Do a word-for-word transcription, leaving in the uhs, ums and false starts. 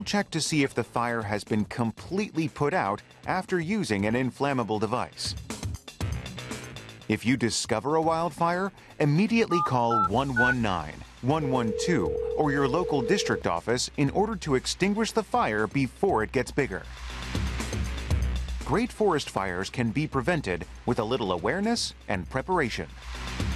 Check to see if the fire has been completely put out after using an inflammable device. If you discover a wildfire, immediately call one one nine, one one two, or your local district office in order to extinguish the fire before it gets bigger. Great forest fires can be prevented with a little awareness and preparation.